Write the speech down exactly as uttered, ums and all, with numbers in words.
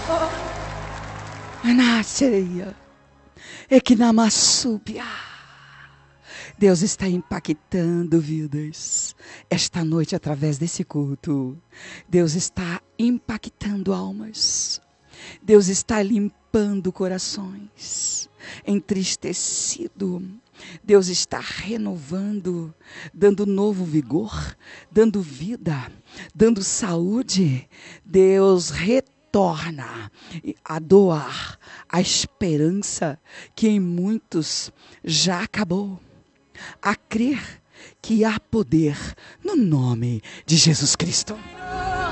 Anaseia. Equinamassúbia. Deus está impactando vidas esta noite através desse culto. Deus está impactando almas. Deus está limpando corações, entristecido. Deus está renovando, dando novo vigor, dando vida, dando saúde. Deus retorna a doar a esperança que em muitos já acabou. A crer que há poder no nome de Jesus Cristo.